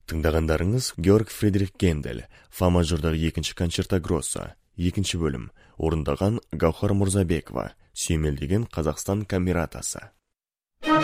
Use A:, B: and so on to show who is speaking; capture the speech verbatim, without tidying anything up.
A: Тыңдағандарыңыз Георг Фридрих Гендель, Фа мажордағы екінші концерта гроссо, екінші бөлім, орындаған Гаухар Мурзабекова, сүйемелдеген Қазақстан камератасы.